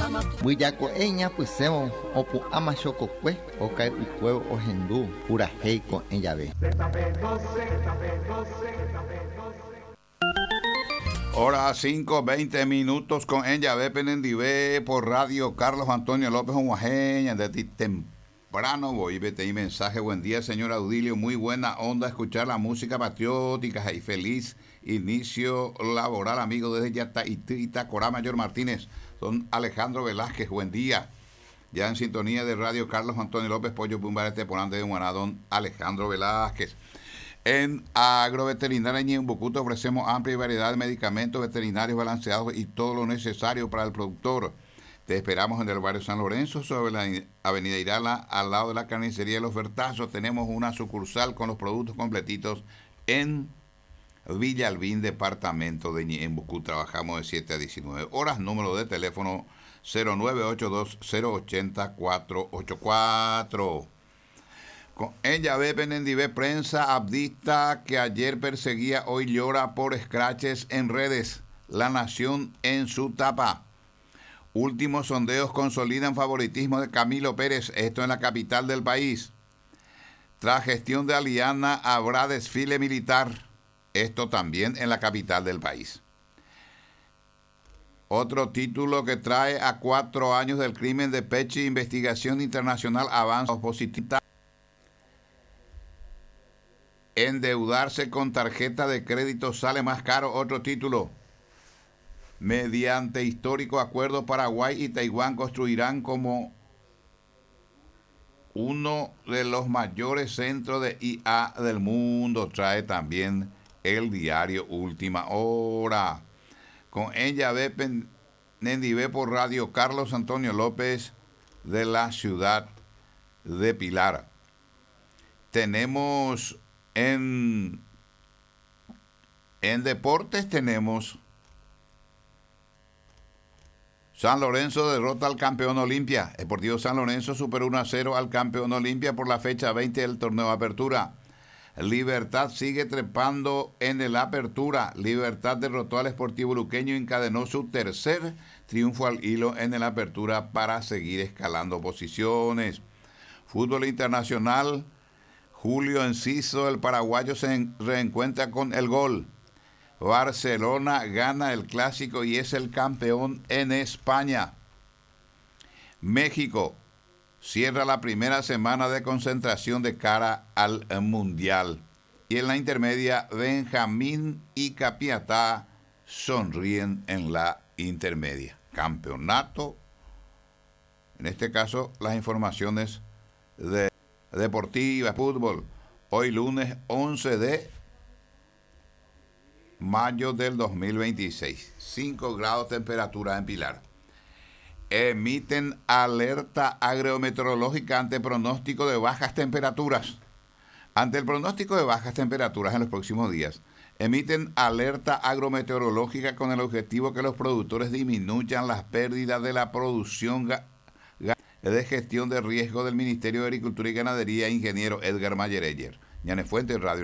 Buyako eña puseo opu amashoko kwe okai ukwe ohendu pura heiko en llave. Hora 5:20 minutos con Enyavé Penendivé por Radio Carlos Antonio López Huajeña de ti temprano. Voy a tener mensaje. Buen día, señor Audilio. Muy buena onda escuchar la música patriótica y feliz inicio laboral, amigo, desde Yataitita, Corá Mayor Martínez. Son Alejandro Velázquez. Buen día. Ya en sintonía de Radio Carlos Antonio López Pollo Pumbarete por ande de Guanadón, Alejandro Velázquez. En Agroveterinaria Ñembucuto ofrecemos amplia variedad de medicamentos veterinarios balanceados y todo lo necesario para el productor. Te esperamos en el barrio San Lorenzo, sobre la avenida Irala, al lado de la carnicería de Los Vertazos. Tenemos una sucursal con los productos completitos en Villa Albín, departamento de Ñembucú. Trabajamos de 7 a 19 horas. Número de teléfono 0982-080-484. Con Enyavé Penendivé, prensa abdista que ayer perseguía, hoy llora por escraches en redes. La Nación en su tapa. Últimos sondeos consolidan favoritismo de Camilo Pérez, esto en la capital del país. Tras gestión de Aliana habrá desfile militar, esto también en la capital del país. Otro título que trae a 4 años del crimen de Pechi, investigación internacional avanza positiva. Endeudarse con tarjeta de crédito sale más caro, otro título. Mediante histórico acuerdo, Paraguay y Taiwán construirán como uno de los mayores centros de IA del mundo. Trae también el diario Última Hora. Con Enyavé Penendivé por Radio Carlos Antonio López de la ciudad de Pilar. Tenemos en deportes, tenemos San Lorenzo derrota al campeón Olimpia. Deportivo San Lorenzo superó 1-0 al campeón Olimpia por la fecha 20 del torneo de Apertura. Libertad sigue trepando en el Apertura. Libertad derrotó al Sportivo Luqueño y encadenó su tercer triunfo al hilo en el Apertura para seguir escalando posiciones. Fútbol internacional. Julio Enciso, el paraguayo, se reencuentra con el gol. Barcelona gana el clásico y es el campeón en España. México cierra la primera semana de concentración de cara al Mundial. Y en la intermedia, Benjamín y Capiatá sonríen en la intermedia. Campeonato, en este caso, las informaciones de deportiva, fútbol. Hoy lunes 11 de mayo del 2026. 5 grados temperatura en Pilar. Emiten alerta agrometeorológica ante pronóstico de bajas temperaturas. Ante el pronóstico de bajas temperaturas en los próximos días, emiten alerta agrometeorológica con el objetivo que los productores disminuyan las pérdidas de la producción de gestión de riesgo del Ministerio de Agricultura y Ganadería, ingeniero Edgar Mayereyer. Ñane Fuentes, Radio